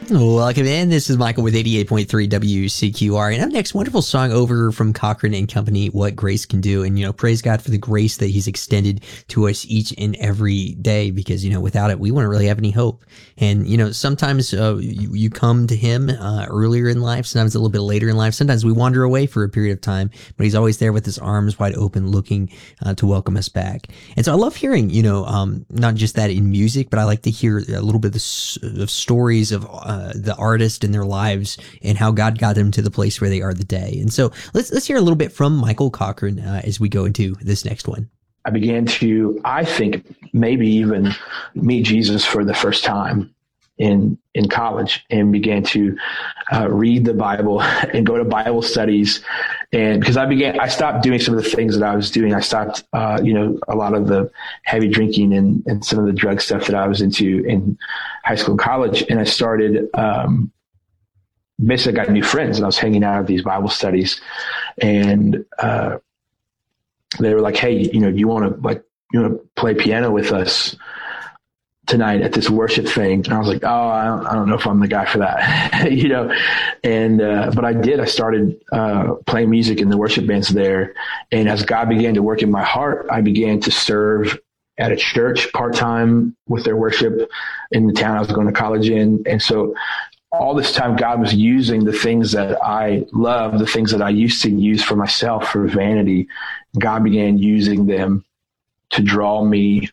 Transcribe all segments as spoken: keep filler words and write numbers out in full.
Welcome in. This is Michael with eighty-eight point three W C Q R. And up next, wonderful song over from Cochran and Company, What Grace Can Do. And, you know, praise God for the grace that he's extended to us each and every day, because, you know, without it, we wouldn't really have any hope. And, you know, sometimes uh, you, you come to him uh, earlier in life, sometimes a little bit later in life. Sometimes we wander away for a period of time, but he's always there with his arms wide open, looking uh, to welcome us back. And so I love hearing, you know, um, not just that in music, but I like to hear a little bit of, the, of stories of uh, the artist and their lives and how God got them to the place where they are today. And so let's let's hear a little bit from Michael Cochran uh, as we go into this next one. I began to, I think, maybe even meet Jesus for the first time in in college, and began to uh, read the Bible and go to Bible studies. And because I began, I stopped doing some of the things that I was doing. I stopped, uh, you know, a lot of the heavy drinking and, and some of the drug stuff that I was into in high school and college. And I started, um, basically got new friends, and I was hanging out at these Bible studies, and uh, they were like, "Hey, you know, you want to like, you want to play piano with us tonight at this worship thing?" And I was like, "Oh, I don't, I don't know if I'm the guy for that," you know. And uh, but I did. I started uh, playing music in the worship bands there, and as God began to work in my heart, I began to serve at a church part time with their worship in the town I was going to college in. And so all this time, God was using the things that I love, the things that I used to use for myself, for vanity. God began using them to draw me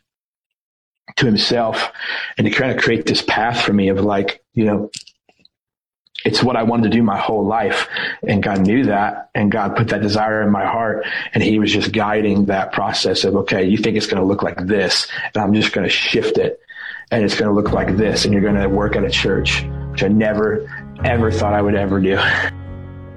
to himself and to kind of create this path for me of like, you know, it's what I wanted to do my whole life. And God knew that, and God put that desire in my heart, and he was just guiding that process of, okay, you think it's going to look like this, and I'm just going to shift it, and it's going to look like this, and you're going to work at a church, which I never, ever thought I would ever do.